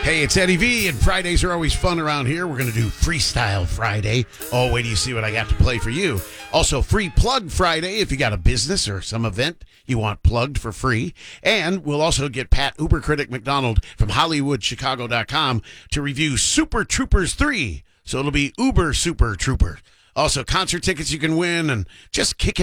Hey, it's Eddie V, and Fridays are always fun around here. We're going to do Freestyle Friday. Oh, wait till you see what I got to play for you. Also, Free Plug Friday if you got a business or some event you want plugged for free. And we'll also get Pat Uber Critic McDonald from HollywoodChicago.com to review Super Troopers 3. So it'll be Uber Super Troopers. Also, concert tickets you can win and just kick